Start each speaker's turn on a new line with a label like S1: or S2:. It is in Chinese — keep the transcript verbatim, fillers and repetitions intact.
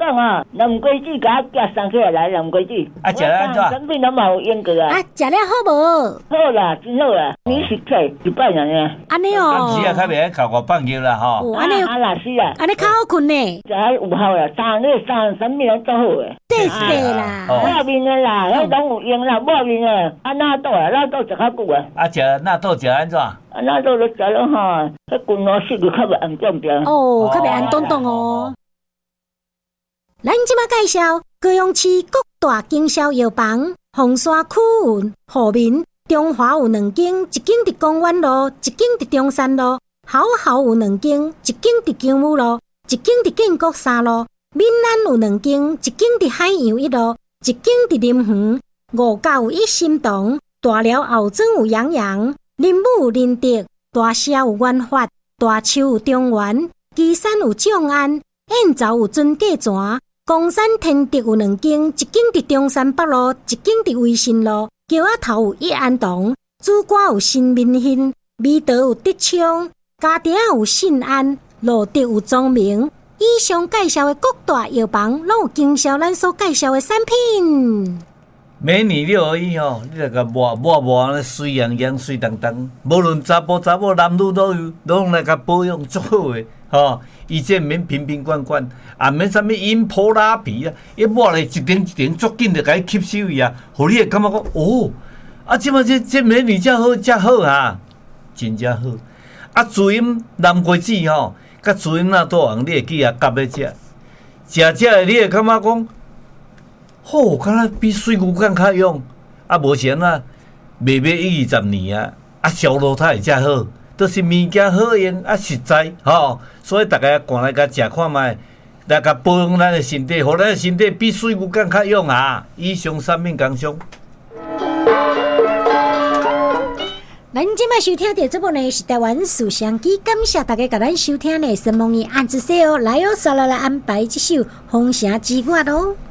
S1: 讲啊，南瓜子给我夹三起来，南瓜子。
S2: 啊，食了安怎？
S1: 产品都冇用过啊。
S3: 啊，食了好无？
S1: 好啦，真好啦，你是客一摆人呢。
S3: 安尼哦。
S2: 当时啊，较袂爱靠我放尿啦吼。
S3: 哦，安尼。
S1: 啊啦是啦。
S3: 安尼较好困呢。
S1: 食有效啦，三那三产品拢做好诶。
S3: 对是啦。
S1: 抹面诶啦，迄拢有用啦，抹面诶，啊纳豆啊，纳豆食较久啊。
S2: 啊，食纳豆食安怎？
S1: 啊纳豆都食了吼，迄滚落水就较袂红肿点。
S3: 哦，较袂红咚咚哦。咱即马介绍高雄市各大经销药房，凤山区运户民。中华有两间，一间伫公园路，一间伫中山路；好好有两间，一间伫金武路，一间伫建国三路；闽南有两间，一间伫海洋一路，一间伫林园。五甲有一心堂，大寮后庄有洋洋，林武有林德，大社有元发，大树有中原，旗山有众安，燕巢有尊价泉，公山天德有两间，一间伫中山北路，一间伫威信路。桥仔头有益安堂，主歌有新民兴，美德有德昌，家庭有信安，路德有庄明。以上介绍的各大药房，拢有经销咱所介绍的产品。
S2: 美女六合一吼，你来甲抹抹抹，水洋洋、水当当，无论查甫查某、男女都有，拢来甲保养足好诶。吼，伊这免瓶瓶罐罐，也免啥物引破拉皮啊，一抹咧一点一点，足紧就甲伊吸收伊啊，互你会感觉讲哦，啊，即马这这美女遮好遮好啊，真正好。啊，主饮南瓜子吼，甲主饮那多红，你会记啊，夹咧食，食食诶，你会感觉讲，好，敢若比水牛更较用，啊，无是安怎，卖卖一二十年啊，啊，销路它会遮好。都是物件好用啊，实在吼、哦，所以大家赶来甲食看卖，来甲保养咱的身体，互咱的身体比水牛更较用啊！以上产品工商。
S3: 咱即摆收听到这部呢是台湾思想机，感谢大家甲咱收听呢，希望你按一些哦，来哦，刷来来安排这首《红霞之歌》咯。